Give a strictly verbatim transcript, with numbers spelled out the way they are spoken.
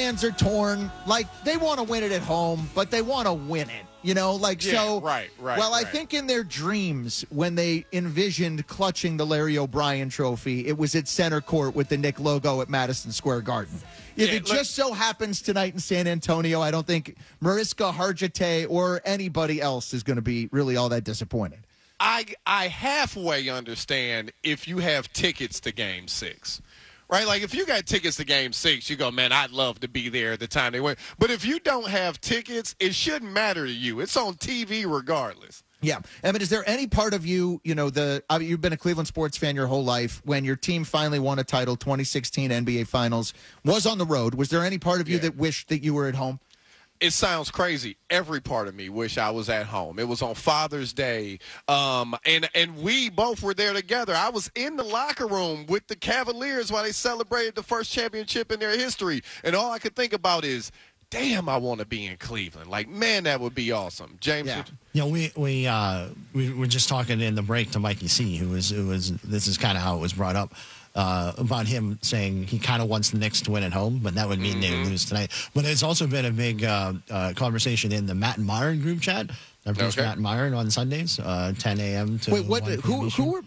fans are torn. Like, they want to win it at home, but they want to win it. You know, like, yeah, so. Right, right. Well, right. I think in their dreams, when they envisioned clutching the Larry O'Brien trophy, it was at center court with the Knick logo at Madison Square Garden. If Yeah, it look, just so happens tonight in San Antonio, I don't think Mariska Hargitay or anybody else is going to be really all that disappointed. I I halfway understand if you have tickets to Game Six, right? Like if you got tickets to Game Six, you go, man, I'd love to be there at the time they win. But if you don't have tickets, it shouldn't matter to you. It's on T V regardless. Yeah. I mean, is there any part of you, you know, the I mean, you've been a Cleveland sports fan your whole life. When your team finally won a title, twenty sixteen N B A Finals, was on the road. Was there any part of you Yeah. that wished that you were at home? It sounds crazy. Every part of me wish I was at home. It was on Father's Day, um, and and we both were there together. I was in the locker room with the Cavaliers while they celebrated the first championship in their history, and all I could think about is, damn, I want to be in Cleveland. Like, man, that would be awesome. James? Yeah. You know, we we uh, we were just talking in the break to Mikey C, who was who was this is kind of how it was brought up. Uh, about him saying he kind of wants the Knicks to win at home, but that would mean mm-hmm. they lose tonight. But it's also been a big uh, uh, conversation in the Matt and Myron group chat. I produce Okay. Matt and Myron on Sundays, uh, ten a.m. to Wait, what? one p.m. Who? Eastern. Who were